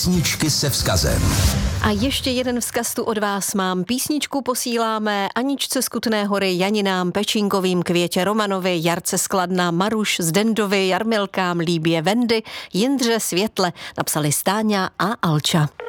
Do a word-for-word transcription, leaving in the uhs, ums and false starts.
Písničky se vzkazem. A ještě jeden vzkaz tu od vás mám. Písničku posíláme Aničce z Kutné Hory, Janinám, Pečínkovým, Květě Romanovi, Jarce Skladna, Maruš Zdendovi, Jarmilkám, Líbě Vendy, Jindře Světle. Napsali Stáňa a Alča.